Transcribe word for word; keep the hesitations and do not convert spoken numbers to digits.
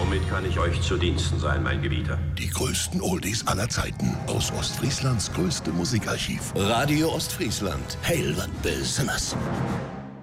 Womit kann ich euch zu Diensten sein, mein Gebieter? Die größten Oldies aller Zeiten aus Ostfrieslands größte Musikarchiv. Radio Ostfriesland. Heil wat Besonderes.